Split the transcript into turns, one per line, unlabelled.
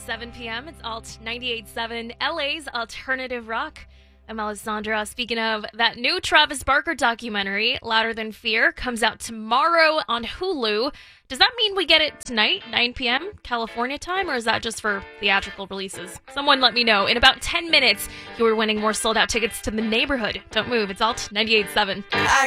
7 p.m. It's Alt 98.7, LA's alternative rock. I'm Alessandra. Speaking of, that new Travis Barker documentary, Louder Than Fear, comes out tomorrow on Hulu. Does that mean we get it tonight, 9 p.m. California time, or is that just for theatrical releases? Someone let me know. In about 10 minutes, you are winning more sold-out tickets to The Neighborhood. Don't move. It's Alt 98.7.